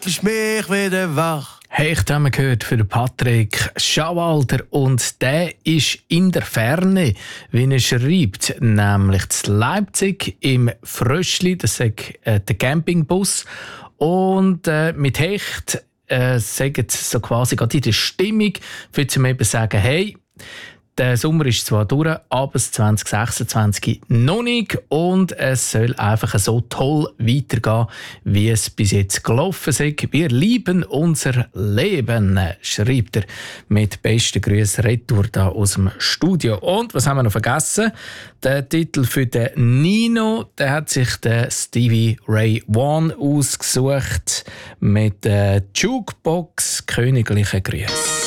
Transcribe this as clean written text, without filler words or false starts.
rüttelst mich wieder wach. Hey, ich habe gehört für den Patrick Schauwalter und der ist in der Ferne, wie er schreibt, nämlich in Leipzig im Fröschli, das ist der Campingbus. Und mit Hecht sagen sie so quasi gerade in der Stimmung, für zum eben sagen, hey, der Sommer ist zwar durch, aber das 2026 noch nicht. Und es soll einfach so toll weitergehen, wie es bis jetzt gelaufen ist. Wir lieben unser Leben, schreibt er mit besten Grüßen retour da aus dem Studio. Und was haben wir noch vergessen? Der Titel für den Nino, der hat sich der Stevie Ray Vaughan ausgesucht mit der Jukebox Königliche Grüße.